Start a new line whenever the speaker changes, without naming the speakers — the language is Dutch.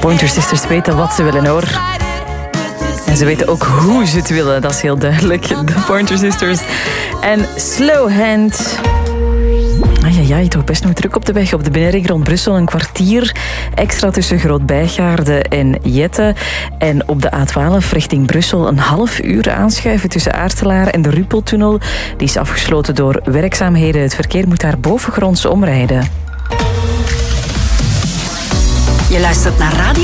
Pointer Sisters weten wat ze willen, hoor. En ze weten ook hoe ze het willen, dat is heel duidelijk. De Pointer Sisters. En Slow Hand. Ai, toch best nog druk op de weg. Op de binnenring rond Brussel een kwartier extra tussen Groot-Bijgaarde en Jette. En op de A12 richting Brussel een half uur aanschuiven tussen Aartselaar en de Ruppeltunnel. Die is afgesloten door werkzaamheden. Het verkeer moet daar bovengronds omrijden.
Je luistert naar Radio